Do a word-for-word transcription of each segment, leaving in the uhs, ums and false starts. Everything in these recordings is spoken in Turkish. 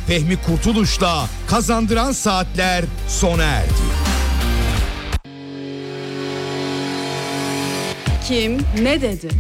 Fehmi Kurtuluş'la Kazandıran Saatler sona erdi. Kim ne dedi?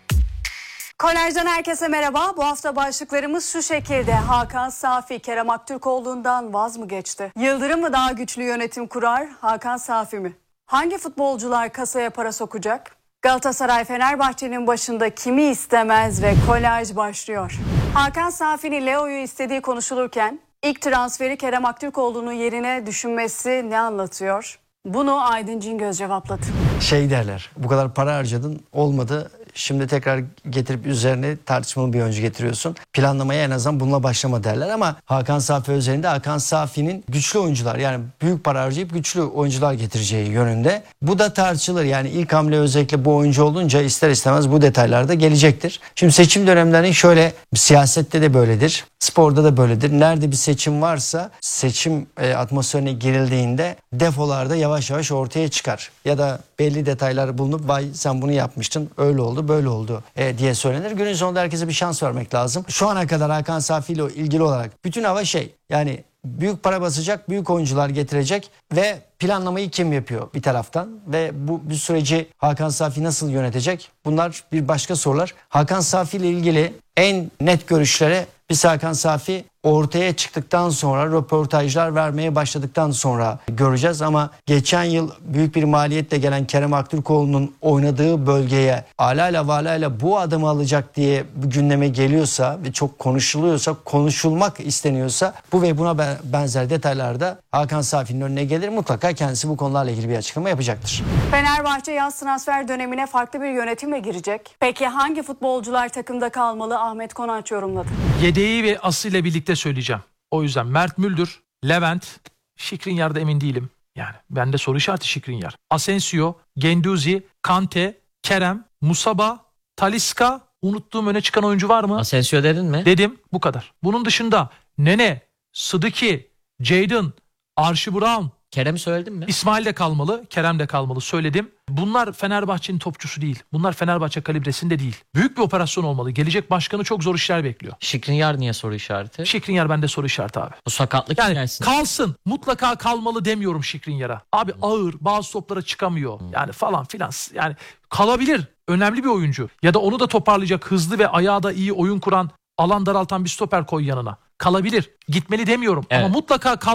Kolaj'dan herkese merhaba. Bu hafta başlıklarımız şu şekilde. Hakan Safi, Kerem Aktürkoğlu'ndan vaz mı geçti? Yıldırım mı daha güçlü yönetim kurar, Hakan Safi mi? Hangi futbolcular kasaya para sokacak? Galatasaray Fenerbahçe'nin başında kimi istemez ve kolaj başlıyor. Hakan Safi'nin Leo'yu istediği konuşulurken ilk transferi Kerem Aktürkoğlu'nun yerine düşünmesi ne anlatıyor? Bunu Aydın Cingöz cevapladı. Şey derler, bu kadar para harcadın, olmadı, şimdi tekrar getirip üzerine tartışmalı bir oyuncu getiriyorsun. Planlamaya en azından bununla başlama derler ama Hakan Safi üzerinde Hakan Safi'nin güçlü oyuncular, yani büyük para harcayıp güçlü oyuncular getireceği yönünde. Bu da tartışılır, yani ilk hamle özellikle bu oyuncu olunca ister istemez bu detaylar da gelecektir. Şimdi seçim dönemlerinin şöyle, siyasette de böyledir, sporda da böyledir. Nerede bir seçim varsa seçim e, atmosferine girildiğinde defolar da yavaş yavaş ortaya çıkar. Ya da belli detaylar bulunup vay sen bunu yapmıştın, öyle oldu böyle oldu e, diye söylenir. Günün sonunda herkese bir şans vermek lazım. Şu ana kadar Hakan Safi ile ilgili olarak bütün hava şey, yani büyük para basacak, büyük oyuncular getirecek ve planlamayı kim yapıyor bir taraftan ve bu bir süreci Hakan Safi nasıl yönetecek? Bunlar bir başka sorular. Hakan Safi ile ilgili en net görüşlere biz Hakan Safi ortaya çıktıktan sonra, röportajlar vermeye başladıktan sonra göreceğiz ama geçen yıl büyük bir maliyetle gelen Kerem Aktürkoğlu'nun oynadığı bölgeye alayla valayla bu adımı alacak diye bir gündeme geliyorsa ve çok konuşuluyorsa, konuşulmak isteniyorsa bu ve buna benzer detaylarda Hakan Safi'nin önüne gelir. Mutlaka kendisi bu konularla ilgili bir açıklama yapacaktır. Fenerbahçe yaz transfer dönemine farklı bir yönetimle girecek. Peki hangi futbolcular takımda kalmalı? Ahmet Konaç yorumladı. Yedeği ve Aslı ile birlikte söyleyeceğim. O yüzden Mert Müldür, Levent, Skriniar'da emin değilim. Yani bende soru işareti Skriniar. Asensio, Genduzi, Kante, Kerem, Musaba, Talisca, unuttuğum öne çıkan oyuncu var mı? Asensio dedin mi? Dedim, bu kadar. Bunun dışında Nene, Sıdıki, Jadon, Archie Brown, Kerem'i söyledin mi? İsmail de kalmalı, Kerem de kalmalı söyledim. Bunlar Fenerbahçe'nin topçusu değil. Bunlar Fenerbahçe kalibresinde değil. Büyük bir operasyon olmalı. Gelecek başkanı çok zor işler bekliyor. Skriniar niye soru işareti? Skriniar bende soru işareti abi. Bu sakatlık Yani hikayesinde. kalsın. Mutlaka kalmalı demiyorum Skriniar'a. Abi ağır, bazı toplara çıkamıyor. Yani falan filan. Yani kalabilir. Önemli bir oyuncu. Ya da onu da toparlayacak, hızlı ve ayağı da iyi oyun kuran, alan daraltan bir stoper koy yanına. Kalabilir. Gitmeli demiyorum. Evet. Ama mutlaka kal